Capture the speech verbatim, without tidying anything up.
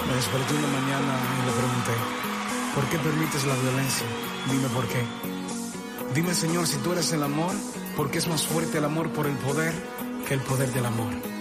Me desperté una mañana y le pregunté, ¿por qué permites la violencia? Dime por qué. Dime, Señor, si tú eres el amor, ¿por qué es más fuerte el amor por el poder que el poder del amor?